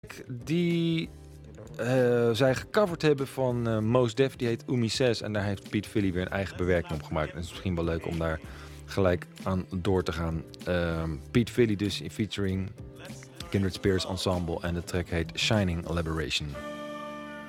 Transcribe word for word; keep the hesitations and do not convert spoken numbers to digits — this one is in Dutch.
Die uh, zij gecoverd hebben van uh, Mos Def, die heet Umi Says. En daar heeft Pete Philly weer een eigen bewerking op gemaakt. En het is misschien wel leuk om daar gelijk aan door te gaan. Uh, Pete Philly dus featuring Kindred Spirits Ensemble. En de track heet Shining Elaboration.